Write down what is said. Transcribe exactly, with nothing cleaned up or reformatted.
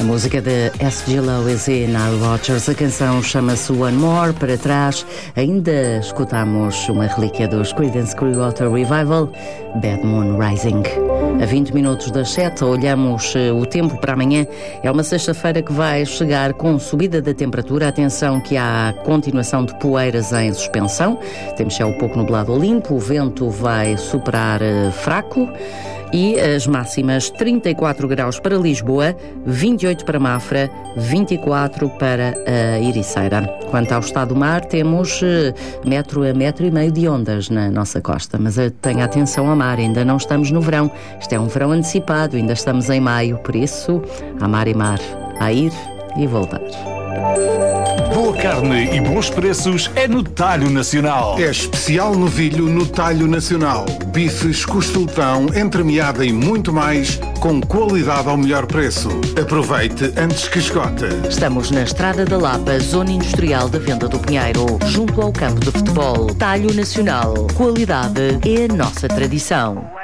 música de S G Lewis e Nile Rodgers. A canção chama-se One More. Para trás ainda escutamos uma relíquia dos Creedence Clearwater Revival, Bad Moon Rising. A vinte minutos das sete, olhamos o tempo para amanhã. É uma sexta-feira que vai chegar com subida da temperatura. Atenção que há continuação de poeiras em suspensão. Temos céu pouco nublado ou limpo. O vento vai superar uh, fraco. E as máximas: trinta e quatro graus para Lisboa, vinte e oito para Mafra, vinte e quatro para a Ericeira. Quanto ao estado do mar, temos metro a metro e meio de ondas na nossa costa. Mas tenha atenção ao mar, ainda não estamos no verão. Isto é um verão antecipado, ainda estamos em maio. Por isso, a mar e mar, a ir e voltar. Boa carne e bons preços é no Talho Nacional. É especial novilho no Talho Nacional. Bifes, costelão, entremeada e muito mais, com qualidade ao melhor preço. Aproveite antes que esgote. Estamos na Estrada da Lapa, Zona Industrial da Venda do Pinheiro, junto ao campo de futebol. Talho Nacional. Qualidade é a nossa tradição.